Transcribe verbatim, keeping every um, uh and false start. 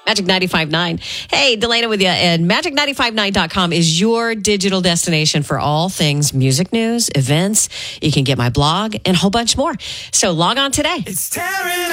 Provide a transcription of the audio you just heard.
Magic ninety-five point nine. Hey, Delana with you. And magic ninety-five point nine dot com is your digital destination for all things music news, events. You can get my blog and a whole bunch more. So log on today. It's tearing